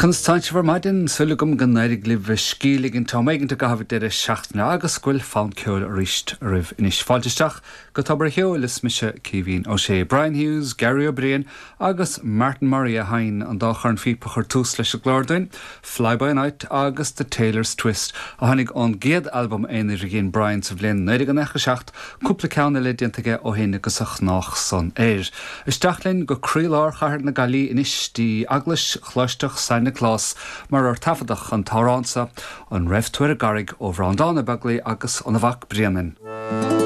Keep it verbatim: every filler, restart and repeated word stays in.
Constance Vermaiden, Sulugum Ganairig live Skilig in Tommegan to Gavid de Shachtna Agus Squill found Kul Risht Riv Inish Faltistach, Gotober Hill, Lismisha Kevin O'Shea, Brian Hughes, Gary O'Brien, Agus Martin Maria Hine, and Docharn Feepacher Tuslish Glordin, Fly by Night, August the Taylor's Twist, a Honig on Ged album Energy Brian Savlin, Nedigan Echashacht, Kuplikan Lidiantage O'Henigasach Nach Son Air. Stachlin go Creelar Hard Nagali Inish, the Aglish Chlostach Sine Claus, mar ar tafadach an Taransa, an Rev Twitter Garig over an Donna Bagley agus an Avak Bremen.